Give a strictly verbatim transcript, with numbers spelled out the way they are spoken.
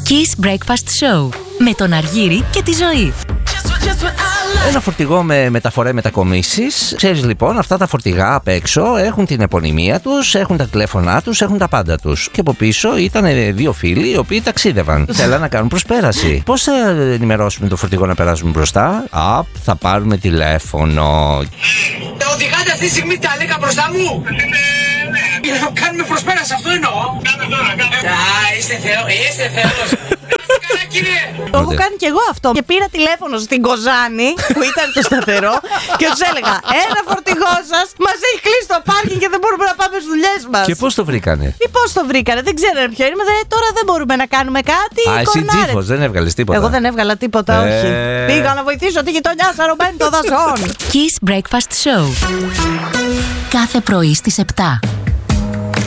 Kiss Breakfast Show με τον Αργύρη και τη Ζωή. Ένα φορτηγό με μεταφορέ μετακομίσεις. Ξέρεις λοιπόν, αυτά τα φορτηγά απ' έξω έχουν την επωνυμία τους, έχουν τα τηλέφωνά τους, έχουν τα πάντα τους. Και από πίσω ήταν δύο φίλοι οι οποίοι ταξίδευαν. Θέλαν να κάνουν προσπέραση. Πώς θα ενημερώσουμε το φορτηγό να περάσουμε μπροστά? Απ, θα πάρουμε τηλέφωνο. Οδηγάτε αυτή τη στιγμή τα λέγα μπροστά μου. Για να κάνουμε προσπέραση, αυτό εννοώ. Α, είστε Θεό, είστε Θεός. Το έχω κάνει κι εγώ αυτό. Και πήρα τηλέφωνο στην Κοζάνη που ήταν το σταθερό και τους έλεγα: ένα φορτηγό σας μας έχει κλείσει το πάρκινγκ και δεν μπορούμε να πάμε στις δουλειές μας. Και πώς το βρήκανε? Ή πώς το βρήκανε, δεν ξέρανε ποιο είναι. Δε, τώρα δεν μπορούμε να κάνουμε κάτι. Α, εσύ τζίφος, δεν έβγαλες τίποτα? Εγώ δεν έβγαλα τίποτα, ε... όχι. Πήγα να βοηθήσω τη γειτονιά σαρωμένη των δασών. Kiss Breakfast Show. Κάθε πρωί στις επτά.